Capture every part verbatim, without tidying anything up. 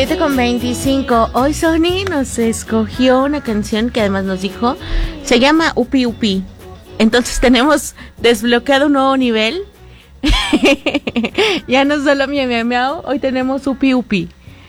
siete con veinticinco. Hoy Sony nos escogió una canción que además nos dijo, se llama Upi Upi. Entonces tenemos desbloqueado un nuevo nivel. Ya no solo miau miau miau, hoy tenemos Upi Upi.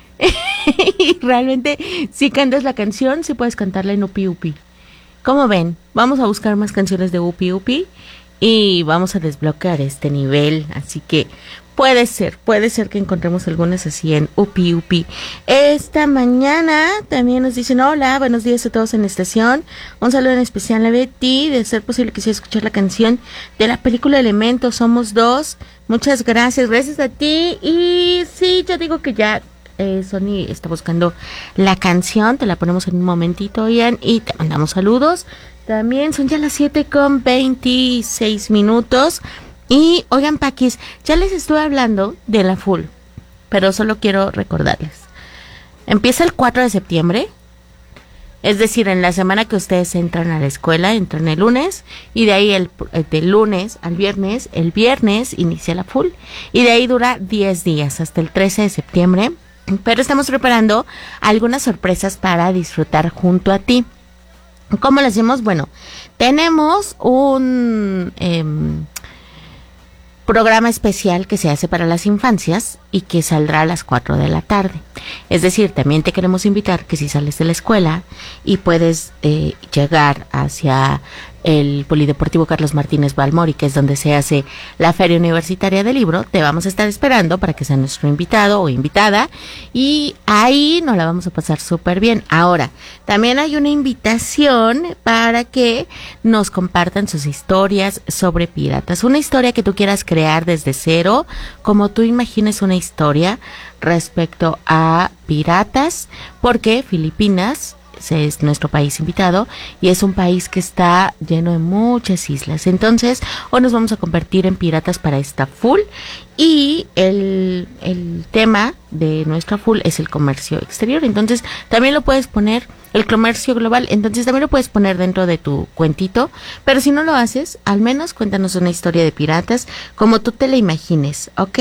Y realmente, si cantas la canción, sí puedes cantarla en Upi Upi. ¿Cómo ven? Vamos a buscar más canciones de Upi Upi y vamos a desbloquear este nivel. Así que puede ser, puede ser que encontremos algunas así en Upi Upi. Esta mañana también nos dicen, hola, buenos días a todos en la estación. Un saludo en especial a Betty. De ser posible quisiera escuchar la canción de la película Elementos, Somos Dos. Muchas gracias, gracias a ti. Y sí, yo digo que ya eh, Sony está buscando la canción. Te la ponemos en un momentito, Ian, y te mandamos saludos. También son ya las siete con veintiséis minutos. Y, oigan, Paquis, ya les estuve hablando de la Full, pero solo quiero recordarles. Empieza el cuatro de septiembre, es decir, en la semana que ustedes entran a la escuela, entran el lunes, y de ahí el, del lunes al viernes, el viernes inicia la Full, y de ahí dura diez días, hasta el trece de septiembre, pero estamos preparando algunas sorpresas para disfrutar junto a ti. ¿Cómo lo hacemos? Bueno, tenemos un Eh, programa especial que se hace para las infancias y que saldrá a las cuatro de la tarde. Es decir, también te queremos invitar que si sales de la escuela y puedes eh, llegar hacia el Polideportivo Carlos Martínez Balmori, que es donde se hace la Feria Universitaria del Libro, te vamos a estar esperando para que sea nuestro invitado o invitada y ahí nos la vamos a pasar súper bien. Ahora, también hay una invitación para que nos compartan sus historias sobre piratas. Una historia que tú quieras crear desde cero, como tú imagines una historia respecto a piratas, porque Filipinas es nuestro país invitado y es un país que está lleno de muchas islas. Entonces, hoy nos vamos a convertir en piratas para esta Full y el, el tema de nuestra Full es el comercio exterior. Entonces, también lo puedes poner, el comercio global, entonces también lo puedes poner dentro de tu cuentito, pero si no lo haces, al menos cuéntanos una historia de piratas como tú te la imagines, ¿ok?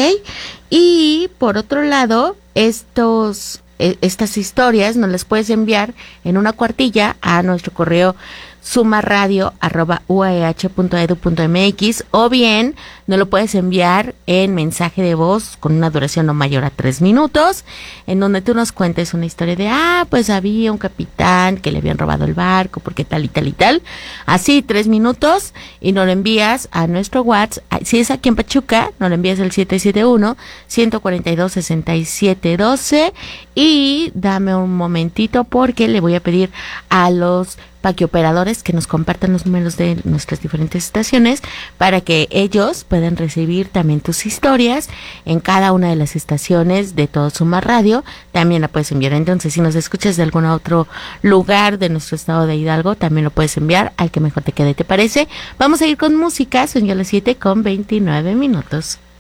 Y por otro lado, estos estas historias nos las puedes enviar en una cuartilla a nuestro correo sumarradio arroba u a e h punto e d u punto m x o bien nos lo puedes enviar en mensaje de voz con una duración no mayor a tres minutos, en donde tú nos cuentes una historia de, ah, pues había un capitán que le habían robado el barco, porque tal y tal y tal, así tres minutos, y nos lo envías a nuestro WhatsApp. Si es aquí en Pachuca, nos lo envías al siete siete uno, uno cuatro dos, seis siete uno dos y dame un momentito porque le voy a pedir a los paquioperadores que nos compartan los números de nuestras diferentes estaciones para que ellos puedan recibir también tus historias en cada una de las estaciones de Todo Suma Radio. También la puedes enviar. Entonces, si nos escuchas de algún otro lugar de nuestro estado de Hidalgo, también lo puedes enviar al que mejor te quede, ¿te parece? Vamos a ir con música, son ya las siete con veintinueve minutos.